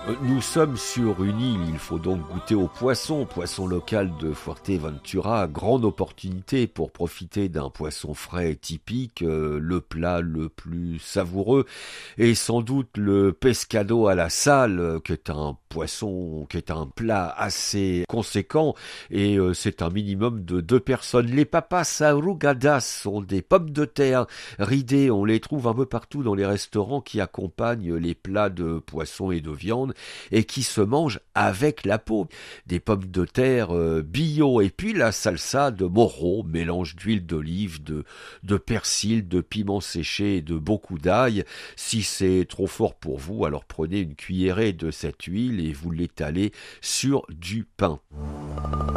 Nous sommes sur une île, il faut donc goûter au poisson local de Fuerteventura, grande opportunité pour profiter d'un poisson frais typique, le plat le plus savoureux est sans doute le pescado à la sal, qui est un poisson, qui est un plat assez conséquent et c'est un minimum de 2 personnes. Les papas arrugadas sont des pommes de terre ridées, on les trouve un peu partout dans les restaurants qui accompagnent les plats de poisson et de viande et qui se mangent avec la peau. Des pommes de terre bio et puis la salsa de morro, mélange d'huile d'olive, de persil, de piment séché et de beaucoup d'ail. Si c'est trop fort pour vous, alors prenez une cuillerée de cette huile et vous l'étalez sur du pain.